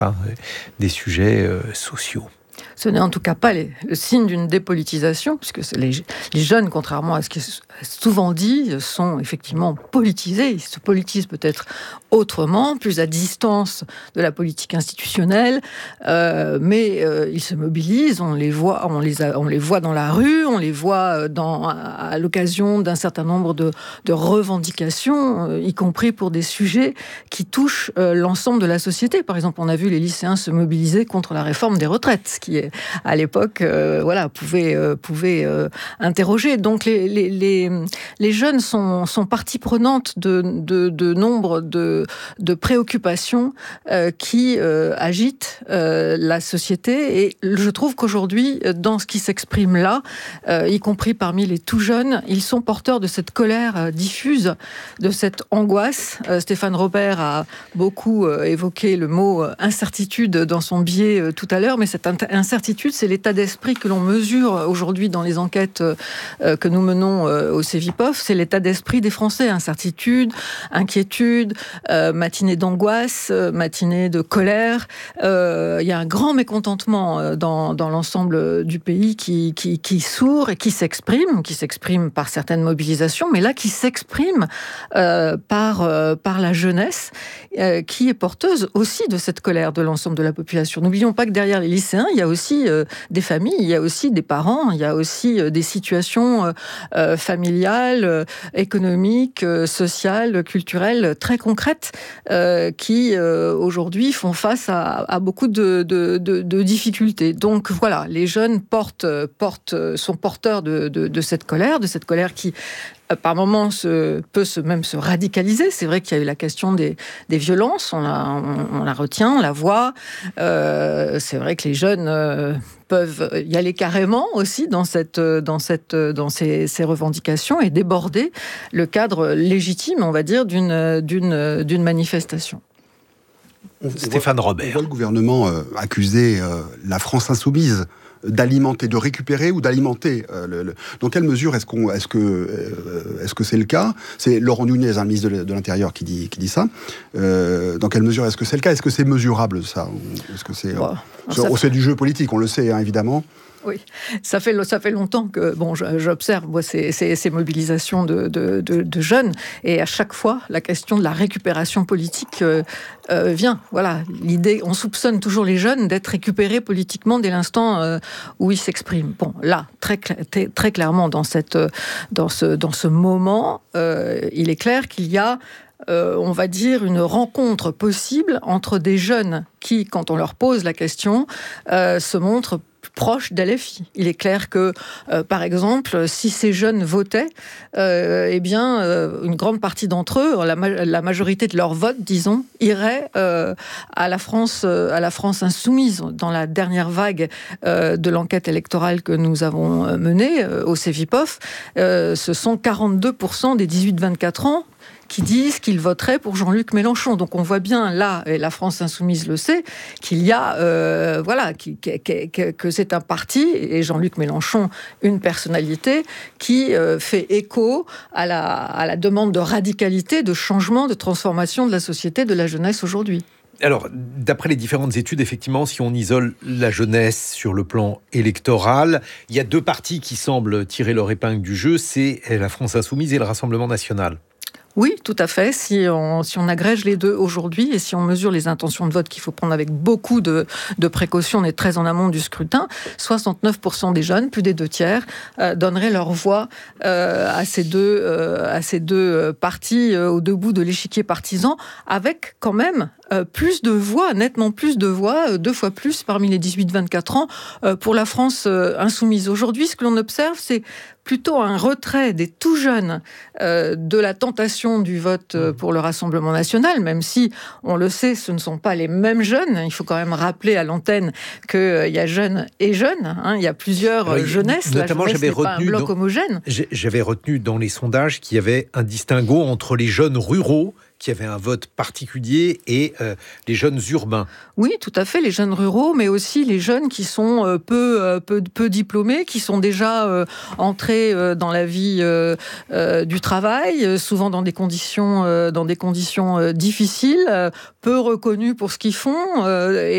par des sujets sociaux. Ce n'est en tout cas pas le signe d'une dépolitisation, puisque les jeunes, contrairement à ce qui est souvent dit, sont effectivement politisés. Ils se politisent peut-être autrement, plus à distance de la politique institutionnelle, mais ils se mobilisent, on les voit dans la rue, on les voit à l'occasion d'un certain nombre de revendications, y compris pour des sujets qui touchent l'ensemble de la société. Par exemple, on a vu les lycéens se mobiliser contre la réforme des retraites, ce qui est à l'époque, pouvait interroger. Donc les jeunes sont partie prenante de nombre de préoccupations qui agitent la société. Et je trouve qu'aujourd'hui, dans ce qui s'exprime là, y compris parmi les tout jeunes, ils sont porteurs de cette colère diffuse, de cette angoisse. Stéphane Robert a beaucoup évoqué le mot incertitude dans son billet tout à l'heure, mais cette incertitude, c'est l'état d'esprit que l'on mesure aujourd'hui dans les enquêtes que nous menons au Cevipof. C'est l'état d'esprit des Français. Incertitude, inquiétude, matinée d'angoisse, matinée de colère. Il y a un grand mécontentement dans l'ensemble du pays qui sourd et qui s'exprime par certaines mobilisations, mais là qui s'exprime par la jeunesse qui est porteuse aussi de cette colère de l'ensemble de la population. N'oublions pas que derrière les lycéens, il y a aussi des familles, il y a aussi des parents, il y a aussi des situations familiales, économiques, sociales, culturelles très concrètes qui aujourd'hui font face à beaucoup de difficultés. Donc voilà, les jeunes sont porteurs de cette colère qui par moments peut même se radicaliser. C'est vrai qu'il y a eu la question des violences, on la retient, on la voit. C'est vrai que les jeunes peuvent y aller carrément aussi dans ces revendications et déborder le cadre légitime, on va dire, d'une manifestation. Stéphane Robert. On voit le gouvernement accuser la France insoumise d'alimenter, de récupérer ou d'alimenter. Dans quelle mesure est-ce que c'est le cas ? C'est Laurent Nunez, un ministre de l'Intérieur, qui dit ça. Dans quelle mesure est-ce que c'est le cas ? Est-ce que c'est mesurable, ça ? Est-ce que c'est c'est du jeu politique, on le sait, évidemment. Oui, ça fait longtemps que j'observe ces mobilisations de jeunes, et à chaque fois la question de la récupération politique vient. Voilà, l'idée, on soupçonne toujours les jeunes d'être récupérés politiquement dès l'instant où ils s'expriment. Bon, là, très clairement dans ce moment, il est clair qu'il y a on va dire, une rencontre possible entre des jeunes qui, quand on leur pose la question, se montrent proches d'LFI. Il est clair que, par exemple, si ces jeunes votaient, une grande partie d'entre eux, la majorité de leur vote, disons, irait à la France insoumise. Dans la dernière vague de l'enquête électorale que nous avons menée au Cevipof, ce sont 42% des 18-24 ans qui disent qu'ils voteraient pour Jean-Luc Mélenchon. Donc on voit bien là, et la France insoumise le sait, qu'il y a, que c'est un parti, et Jean-Luc Mélenchon, une personnalité, qui fait écho à la demande de radicalité, de changement, de transformation de la société, de la jeunesse aujourd'hui. Alors, d'après les différentes études, effectivement, si on isole la jeunesse sur le plan électoral, il y a deux partis qui semblent tirer leur épingle du jeu, c'est la France insoumise et le Rassemblement national. Oui, tout à fait. Si on agrège les deux aujourd'hui et si on mesure les intentions de vote qu'il faut prendre avec beaucoup de précautions, on est très en amont du scrutin, 69% des jeunes, plus des 2/3, donneraient leur voix à ces deux partis au debout de l'échiquier partisan, avec quand même plus de voix, nettement plus de voix, 2 fois plus parmi les 18-24 ans pour la France insoumise. Aujourd'hui, ce que l'on observe, c'est plutôt un retrait des tout jeunes de la tentation du vote pour le Rassemblement national, même si, on le sait, ce ne sont pas les mêmes jeunes. Il faut quand même rappeler à l'antenne qu'il y a jeunes et jeunes. Il y a plusieurs jeunesses. Notamment, la jeunesse n'est pas un bloc homogène. J'avais retenu dans les sondages qu'il y avait un distinguo entre les jeunes ruraux qui avaient un vote particulier et les jeunes urbains. Oui, tout à fait, les jeunes ruraux, mais aussi les jeunes qui sont peu diplômés, qui sont déjà entrés dans la vie du travail, souvent dans des conditions difficiles, peu reconnus pour ce qu'ils font,